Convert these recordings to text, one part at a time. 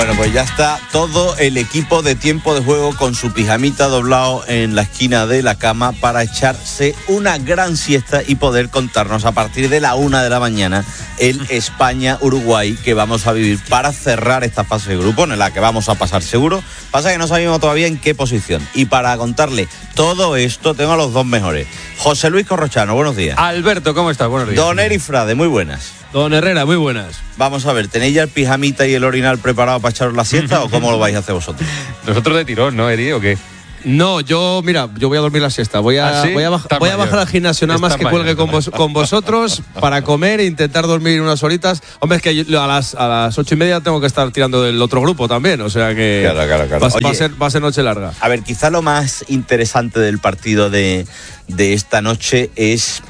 Bueno, pues ya está todo el equipo de Tiempo de Juego con su pijamita doblado en la esquina de la cama para echarse una gran siesta y poder contarnos a partir de la 1 de la mañana el España-Uruguay que vamos a vivir para cerrar esta fase de grupo en la que vamos a pasar seguro. Pasa que no sabemos todavía en qué posición. Y para contarle todo esto tengo a los dos mejores. José Luis Corrochano, buenos días. Alberto, ¿cómo estás? Buenos días. Don Eri Frade, muy buenas. Don Herrera, muy buenas. Vamos a ver, ¿tenéis ya el pijamita y el orinal preparado para echaros la siesta o cómo lo vais a hacer vosotros? Nosotros de tirón, ¿no, Eri, o qué? No, yo voy a dormir la siesta. Voy a bajar al gimnasio nada más que cuelgue con vosotros para comer e intentar dormir unas horitas. Hombre, es que a las 8:30 tengo que estar tirando del otro grupo también, o sea que Claro. Va a ser noche larga. A ver, quizá lo más interesante del partido de esta noche es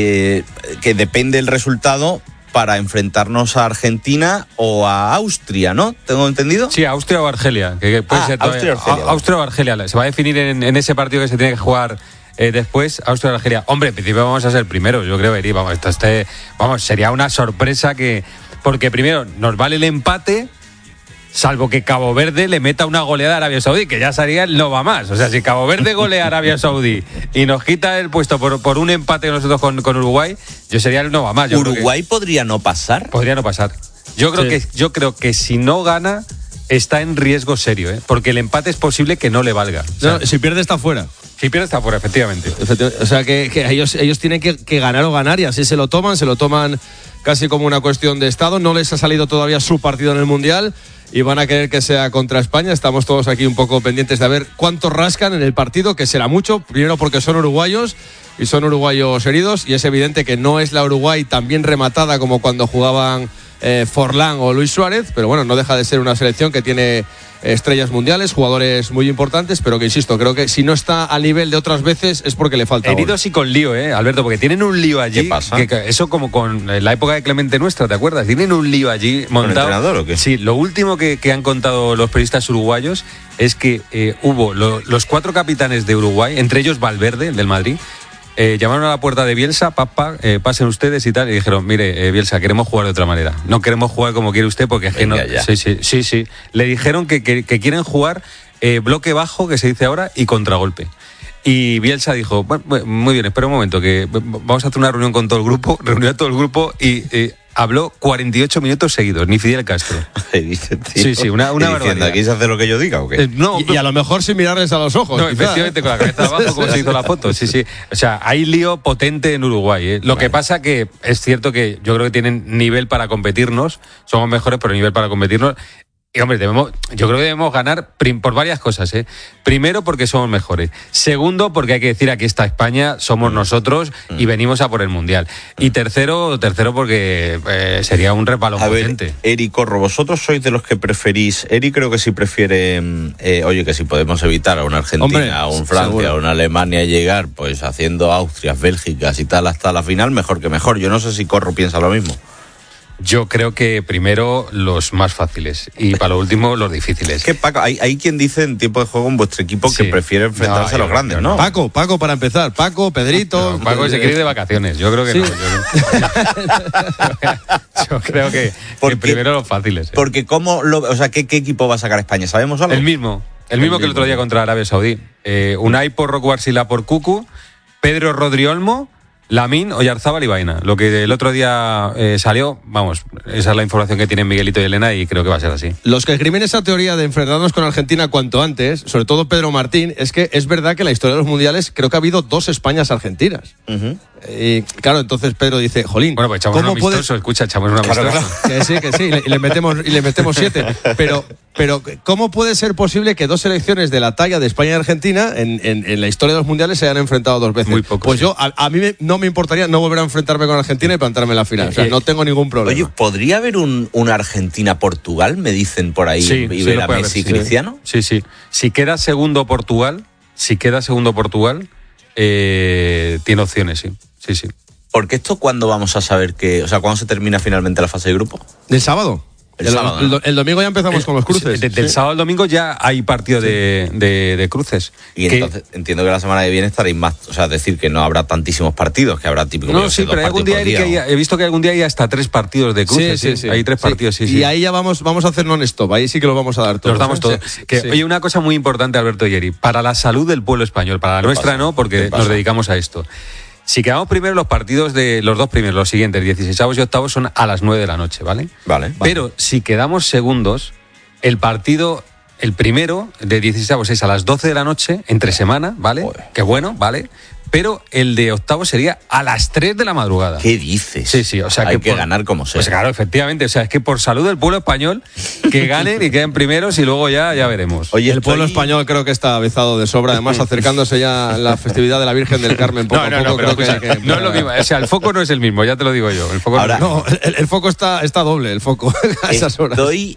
que depende el resultado para enfrentarnos a Argentina o a Austria, ¿no? ¿Tengo entendido? Sí, Austria o Argelia. Que puede ser Austria o Argelia. Se va a definir en ese partido que se tiene que jugar después, Austria o Argelia. Hombre, en principio vamos a ser primeros, yo creo, Eri. Sería una sorpresa porque primero nos vale el empate, salvo que Cabo Verde le meta una goleada a Arabia Saudí, que ya sería el no va más. O sea, si Cabo Verde golea a Arabia Saudí y nos quita el puesto por un empate nosotros con Uruguay, yo sería el no va más. ¿Uruguay podría no pasar? Podría no pasar. Yo creo que si no gana, está en riesgo serio, porque el empate es posible que no le valga. O sea, si pierde está fuera. Si pierde está fuera, efectivamente. O sea, que ellos tienen que ganar o ganar y así se lo toman casi como una cuestión de Estado. No les ha salido todavía su partido en el Mundial y van a querer que sea contra España. Estamos todos aquí un poco pendientes de ver cuánto rascan en el partido, que será mucho, primero porque son uruguayos y son uruguayos heridos, y es evidente que no es la Uruguay tan bien rematada como cuando jugaban Forlán o Luis Suárez, pero bueno, no deja de ser una selección que tiene estrellas mundiales, jugadores muy importantes, pero que insisto, creo que si no está al nivel de otras veces es porque le falta heridos gol. Y con lío, Alberto, porque tienen un lío allí. ¿Qué pasa? Que eso como con la época de Clemente Nuestra, ¿te acuerdas? Tienen un lío allí montado. ¿Con el entrenador o qué? Sí, lo último que han contado los periodistas uruguayos es que hubo los 4 capitanes de Uruguay, entre ellos Valverde, el del Madrid. Llamaron a la puerta de Bielsa, pasen ustedes y tal, y dijeron, mire, Bielsa, queremos jugar de otra manera, no queremos jugar como quiere usted porque es que no. Sí. Le dijeron que quieren jugar bloque bajo, que se dice ahora, y contragolpe. Y Bielsa dijo, bueno, muy bien, espera un momento, que vamos a hacer una reunión con todo el grupo, reunió a todo el grupo y habló 48 minutos seguidos, ni Fidel Castro. Sí, una barbaridad. ¿Aquí se hace lo que yo diga o qué? No, y a lo mejor sin mirarles a los ojos. No, efectivamente, con la cabeza abajo, como se hizo la foto. Sí. O sea, hay lío potente en Uruguay. Lo que pasa que es cierto que yo creo que tienen nivel para competirnos, somos mejores, pero nivel para competirnos. Y hombre, yo creo que debemos ganar por varias cosas, Primero, porque somos mejores. Segundo, porque hay que decir, aquí está España, somos nosotros y venimos a por el Mundial. Y tercero porque sería un resbalón potente. A ver, Eri Corro, vosotros sois de los que preferís. Eri creo que sí prefiere, que si podemos evitar a una Argentina, hombre, a un Francia, seguro, a una Alemania llegar, pues haciendo Austrias, Bélgicas y tal hasta la final, mejor que mejor. Yo no sé si Corro piensa lo mismo. Yo creo que primero los más fáciles y para lo último los difíciles. Es que Paco, hay quien dice en Tiempo de Juego en vuestro equipo que prefiere enfrentarse a los grandes, ¿no? Paco para empezar, Pedrito. No, Paco se quiere ir de vacaciones, yo creo que no. Yo creo que primero los fáciles. Porque ¿qué equipo va a sacar España? ¿Sabemos algo? El mismo que el otro día contra Arabia Saudí. Unai por Rocuarsila por Cucu, Pedro Rodriolmo, Lamín, Oyarzábal y Baena. Lo que el otro día salió, vamos, esa es la información que tienen Miguelito y Elena y creo que va a ser así. Los que esgrimen esa teoría de enfrentarnos con Argentina cuanto antes, sobre todo Pedro Martín, es que es verdad que en la historia de los mundiales creo que ha habido 2 Españas-Argentinas. Uh-huh. Y claro, entonces Pedro dice, jolín, bueno, pues echamos un amistoso, echamos un amistoso. Claro. Que sí, y le metemos 7. Pero ¿cómo puede ser posible que 2 selecciones de la talla de España y Argentina en la historia de los mundiales se hayan enfrentado 2 veces? Muy poco. Pues sí. A mí no me importaría no volver a enfrentarme con Argentina y plantarme en la final. O sea, no tengo ningún problema. Oye, ¿podría haber una Argentina-Portugal? Me dicen por ahí, y ver a Messi y Cristiano. Sí. Si queda segundo Portugal, tiene opciones, sí. Porque esto, ¿cuándo vamos a saber cuándo se termina finalmente la fase de grupo? ¿Del sábado? El sábado, ¿no? El domingo ya empezamos con los cruces. Desde el sábado al domingo ya hay partido de cruces. Y entonces entiendo que la semana que viene estaréis más, o sea, decir que no habrá tantísimos partidos, que habrá típico. No, sí, pero hay algún día, he visto que algún día hay hasta 3 partidos de cruces. Sí. Hay 3 partidos, sí. Y ahí ya vamos a hacer non-stop, ahí sí que lo vamos a dar todos. Los damos todos. Oye, una cosa muy importante, Alberto Yeri, para la salud del pueblo español, para la nuestra no, porque nos dedicamos a esto. Si quedamos primero, los partidos de los dos primeros, los siguientes, 16avos y octavos, son a las 9 de la noche, ¿vale? Vale. Pero si quedamos segundos, el primero de 16avos es a las 12 de la noche, entre semana, ¿vale? Joder. Qué bueno, ¿vale? Pero el de octavos sería a las 3 de la madrugada. ¿Qué dices? Sí, o sea hay que ganar como sea. Pues claro, efectivamente, o sea, es que por salud del pueblo español, que ganen y queden primeros y luego ya veremos. Oye, el pueblo español creo que está avezado de sobra, además acercándose ya la festividad de la Virgen del Carmen poco a poco. Pero creo que no es lo mismo, o sea, el foco no es el mismo, ya te lo digo yo. El foco Ahora, no es el foco está doble, el foco a esas horas.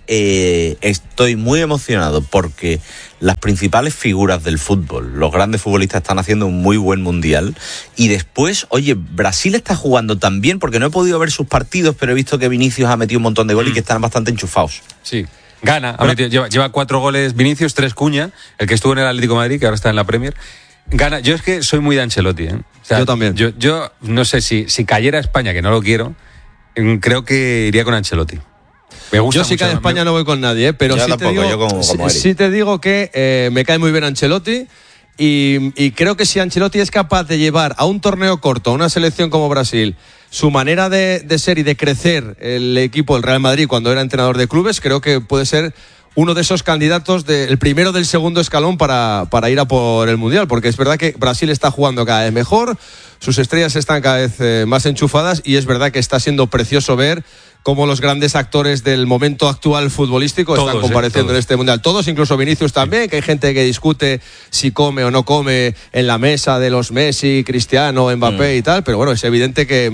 Estoy muy emocionado porque las principales figuras del fútbol, los grandes futbolistas, están haciendo un muy buen mundial. Y después, oye, Brasil está jugando tan bien, porque no he podido ver sus partidos, pero he visto que Vinicius ha metido un montón de goles y que están bastante enchufados. Sí, gana, lleva 4 goles Vinicius, 3 Cuña, el que estuvo en el Atlético de Madrid, que ahora está en la Premier. Gana, yo es que soy muy de Ancelotti, ¿eh? O sea, yo también. Yo no sé si cayera España, que no lo quiero, creo que iría con Ancelotti. Me gusta yo sí cae España no voy con nadie, pero sí te digo que me cae muy bien Ancelotti y creo que si Ancelotti es capaz de llevar a un torneo corto, a una selección como Brasil, su manera de ser y de crecer el equipo del Real Madrid cuando era entrenador de clubes, creo que puede ser uno de esos candidatos del primero del segundo escalón para ir a por el Mundial, porque es verdad que Brasil está jugando cada vez mejor, sus estrellas están cada vez más enchufadas y es verdad que está siendo precioso ver cómo los grandes actores del momento actual futbolístico están compareciendo en este Mundial. Todos, incluso Vinicius también, que hay gente que discute si come o no come en la mesa de los Messi, Cristiano, Mbappé y tal, pero bueno, es evidente que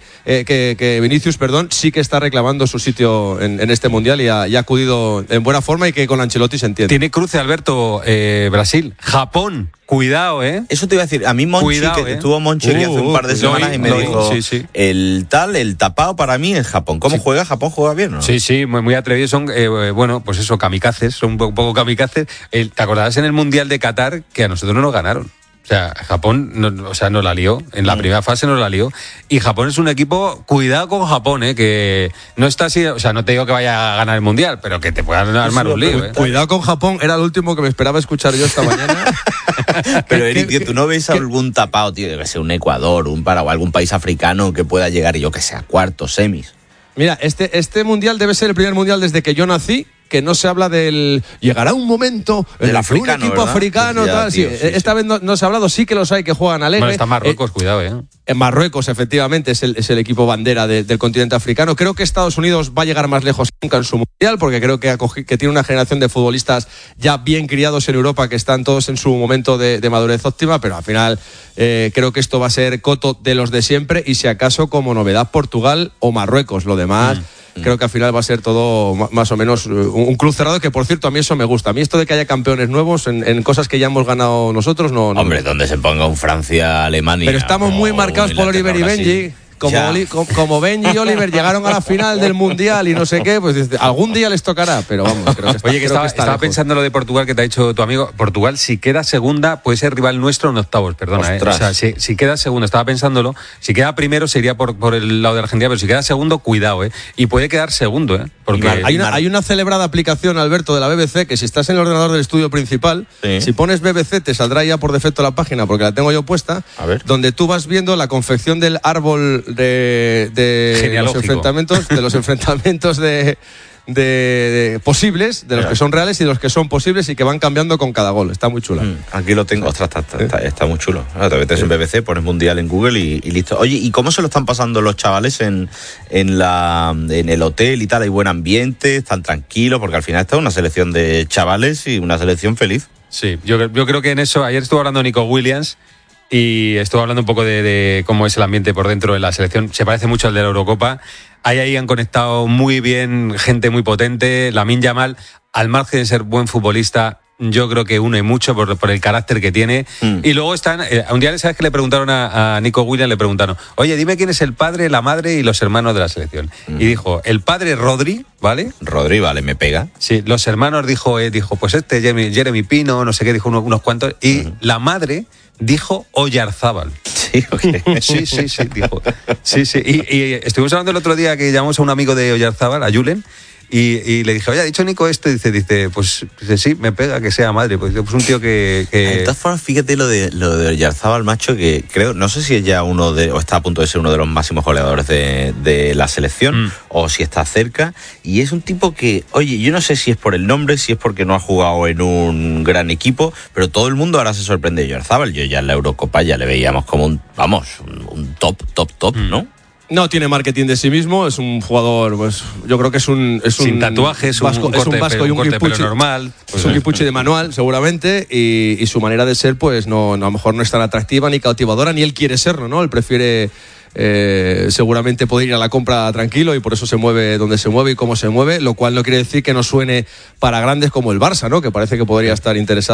Vinicius, sí que está reclamando su sitio en este Mundial y ha acudido en buena forma y que con Ancelotti se entiende. Tiene cruce, Alberto, Brasil, Japón. Cuidado, ¿eh? Eso te iba a decir. A mí Monchi, estuvo Monchi hace un par de semanas y me dijo, el tapado para mí es Japón. ¿Cómo juega? ¿Japón juega bien o no? Sí, muy atrevidos. Son, pues eso, kamikazes, son un poco kamikazes. ¿Te acordabas en el Mundial de Qatar que a nosotros no nos ganaron? O sea, Japón nos la lió. En la primera fase nos la lió. Y Japón es un equipo, cuidado con Japón, que no está así, o sea, no te digo que vaya a ganar el Mundial, pero que te puedan armar un lío. Cuidado con Japón, era lo último que me esperaba escuchar yo esta mañana. Pero Eric, tío, ¿tú no ves algún tapado, tío, que sea un Ecuador, un Paraguay, algún país africano que pueda llegar, yo que sea, cuartos, semis? Mira, este Mundial debe ser el primer Mundial desde que yo nací que no se habla del... Llegará un momento en el que un equipo africano... Ya, tal, tío, sí. Esta vez no se ha hablado, sí que los hay que juegan alegre. Bueno, está Marruecos, cuidado, En Marruecos, efectivamente, es el equipo bandera del continente africano. Creo que Estados Unidos va a llegar más lejos nunca en su Mundial, porque creo que tiene una generación de futbolistas ya bien criados en Europa, que están todos en su momento de madurez óptima, pero al final creo que esto va a ser coto de los de siempre, y si acaso como novedad Portugal o Marruecos. Lo demás... Creo que al final va a ser todo más o menos un club cerrado, que por cierto a mí eso me gusta. A mí esto de que haya campeones nuevos en cosas que ya hemos ganado nosotros no. Hombre, donde se ponga un Francia-Alemania. Pero estamos muy marcados por Oliver y Benji. Como Benji y Oliver llegaron a la final del Mundial y no sé qué, pues algún día les tocará, pero vamos, creo que está. Oye, estaba pensando lo de Portugal que te ha dicho tu amigo. Portugal, si queda segunda, puede ser rival nuestro en octavos, perdona. O sea, si queda segundo, estaba pensándolo, si queda primero sería por el lado de Argentina, pero si queda segundo, cuidado, y puede quedar segundo, porque hay una celebrada aplicación, Alberto, de la BBC, que si estás en el ordenador del estudio principal, si pones BBC te saldrá ya por defecto la página, porque la tengo yo puesta, donde tú vas viendo la confección del árbol de los enfrentamientos de posibles, de los que son reales y de los que son posibles y que van cambiando con cada gol. Está muy chula. Aquí lo tengo. Ostras, está muy chulo. Te metes en BBC, pones Mundial en Google y listo. Oye, ¿y cómo se lo están pasando los chavales en el hotel y tal? ¿Hay buen ambiente? ¿Están tranquilos? Porque al final está una selección de chavales y una selección feliz. Sí, yo creo que en eso... Ayer estuve hablando Nico Williams y estuve hablando un poco de cómo es el ambiente por dentro de la selección. Se parece mucho al de la Eurocopa. Ahí han conectado muy bien, gente muy potente. Lamine Yamal, al margen de ser buen futbolista, yo creo que une mucho por el carácter que tiene. Y luego están, un día, ¿sabes que le preguntaron a Nico Williams? Le preguntaron, oye, dime quién es el padre, la madre y los hermanos de la selección. Y dijo, el padre Rodri, ¿vale? Rodri, vale, me pega. Sí, los hermanos dijo pues Jeremy Pino, no sé qué, dijo unos cuantos. Y la madre dijo Oyarzábal. Sí, okay. Sí, dijo. Sí. Y estuvimos hablando el otro día que llamamos a un amigo de Oyarzábal, a Julen, y le dije, oye, ha dicho Nico esto, dice, pues sí, me pega que sea madre, pues un tío que... De todas formas, fíjate lo de Oyarzábal, macho, que creo, no sé si es ya o está a punto de ser uno de los máximos goleadores de la selección, o si está cerca, y es un tipo que, oye, yo no sé si es por el nombre, si es porque no ha jugado en un gran equipo, pero todo el mundo ahora se sorprende de Oyarzábal. Yo ya en la Eurocopa ya le veíamos como un top, ¿no? No tiene marketing de sí mismo, es un jugador, pues yo creo que es un sin tatuajes, vasco, un corte de pelo normal. Es un Kipuchi de manual, seguramente, y su manera de ser, pues no, a lo mejor no es tan atractiva ni cautivadora, ni él quiere serlo, ¿no? Él prefiere seguramente poder ir a la compra tranquilo y por eso se mueve donde se mueve y cómo se mueve, lo cual no quiere decir que no suene para grandes como el Barça, ¿no? Que parece que podría estar interesado